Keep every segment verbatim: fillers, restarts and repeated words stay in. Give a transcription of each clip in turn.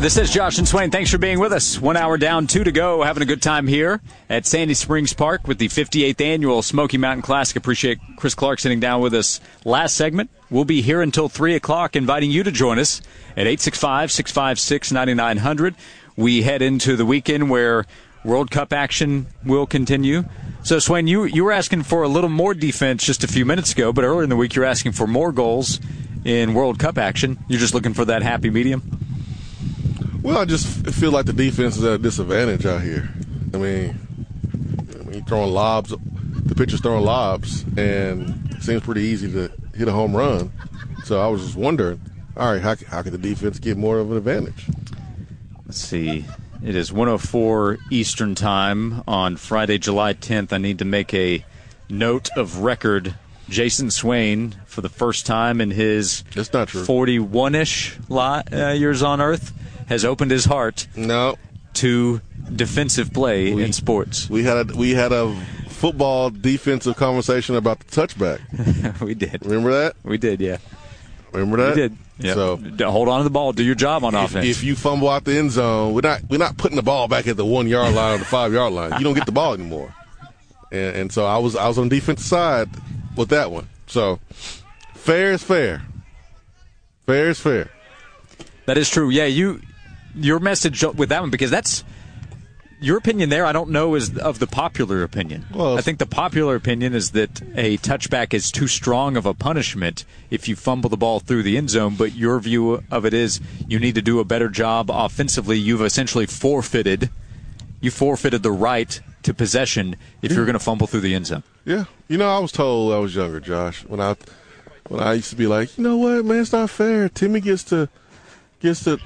This is Josh and Swain. Thanks for being with us. One hour down, two to go. Having a good time here at Sandy Springs Park with the fifty-eighth Annual Smoky Mountain Classic. Appreciate Chris Clark sitting down with us last segment. We'll be here until three o'clock, inviting you to join us at eight six five, six five six, nine nine zero zero. We head into the weekend where World Cup action will continue. So, Swain, you, you were asking for a little more defense just a few minutes ago, but earlier in the week you were asking for more goals in World Cup action. You're just looking for that happy medium? Well, I just feel like the defense is at a disadvantage out here. I mean, I mean throwing lobs, the pitcher's throwing lobs, and it seems pretty easy to hit a home run. So I was just wondering, all right, how, how can the defense get more of an advantage? Let's see. It is one oh four Eastern Time on Friday, July tenth. I need to make a note of record. Jason Swain, for the first time in his That's not true. forty-one-ish li- uh, years on Earth, has opened his heart no. to defensive play we, in sports. We had a we had a football defensive conversation about the touchback. We did. Remember that? We did, yeah. Remember that? We did. Yep. So hold on to the ball. Do your job on if, offense. If you fumble out the end zone, we're not we're not putting the ball back at the one yard line or the five yard line. You don't get the ball anymore. And, and so I was I was on the defensive side with that one. So fair is fair. Fair is fair. That is true. Yeah, you your message with that one, because that's your opinion there, I don't know, is of the popular opinion. Well, I think the popular opinion is that a touchback is too strong of a punishment if you fumble the ball through the end zone, but your view of it is you need to do a better job offensively. You've essentially forfeited you forfeited the right to possession if yeah. you're going to fumble through the end zone. Yeah. You know, I was told I was younger, Josh, when I when I used to be like, you know what, man, it's not fair. Timmy gets to gets to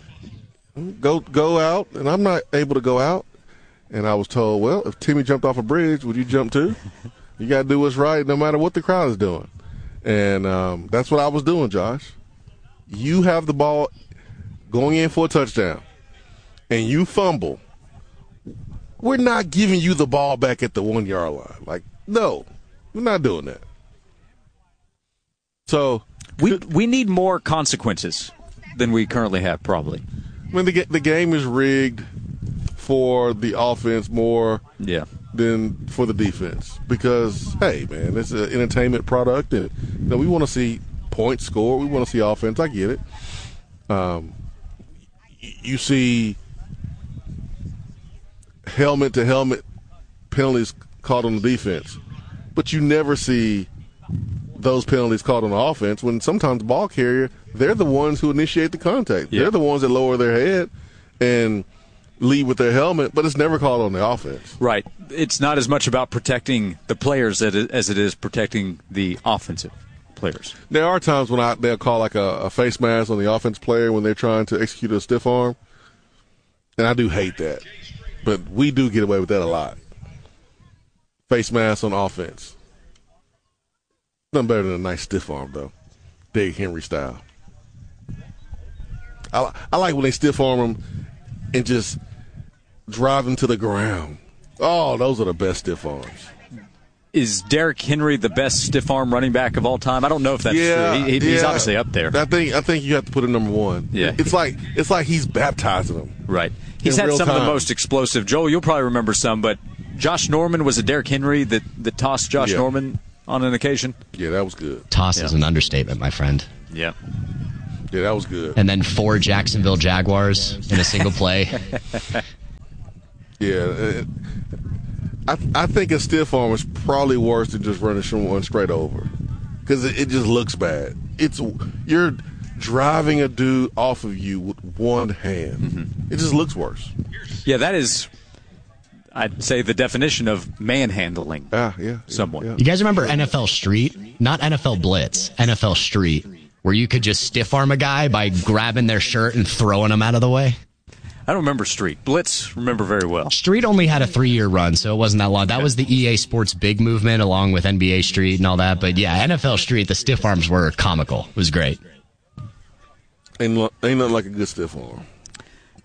go go out, and I'm not able to go out. And I was told, well, if Timmy jumped off a bridge, would you jump too? You got to do what's right no matter what the crowd is doing. And um, that's what I was doing, Josh. You have the ball going in for a touchdown, and you fumble. We're not giving you the ball back at the one-yard line. Like, no, we're not doing that. So we we need more consequences than we currently have, probably. I mean, the, the game is rigged for the offense more yeah. than for the defense because, hey, man, it's an entertainment product, and you know, we want to see points scored. We want to see offense. I get it. Um, you see helmet-to-helmet penalties called on the defense, but you never see those penalties called on the offense when sometimes the ball carrier, they're the ones who initiate the contact. Yeah. They're the ones that lower their head and lead with their helmet, but it's never called on the offense. Right. It's not as much about protecting the players as it is protecting the offensive players. There are times when I, they'll call like a, a face mask on the offense player when they're trying to execute a stiff arm, and I do hate that. But we do get away with that a lot. Face mask on offense. Nothing better than a nice stiff arm, though. Derrick Henry style. I, I like when they stiff arm them and just drive them to the ground. Oh, those are the best stiff arms. Is Derrick Henry the best stiff arm running back of all time? I don't know if that's yeah, true. He, yeah. He's obviously up there. I think I think you have to put him number one. Yeah. It's like it's like he's baptizing them. Right. He's had some time. of the most explosive. Joel, you'll probably remember some, but Josh Norman was a Derrick Henry that, that tossed Josh yeah. Norman on an occasion. Yeah, that was good. Toss yeah. is an understatement, my friend. Yeah. Yeah, that was good. And then four Jacksonville Jaguars in a single play. Yeah. I I think a stiff arm is probably worse than just running someone straight over because it, it just looks bad. It's you're driving a dude off of you with one hand. Mm-hmm. It just looks worse. Yeah, that is, I'd say, the definition of manhandling. Ah, yeah, someone. Yeah. You guys remember N F L Street? Not N F L Blitz, N F L Street, where you could just stiff arm a guy by grabbing their shirt and throwing him out of the way? I don't remember Street. Blitz, remember very well. Street only had a three-year run, so it wasn't that long. That was the E A Sports big movement along with N B A Street and all that. But yeah, N F L Street, the stiff arms were comical. It was great. Ain't, ain't nothing like a good stiff arm.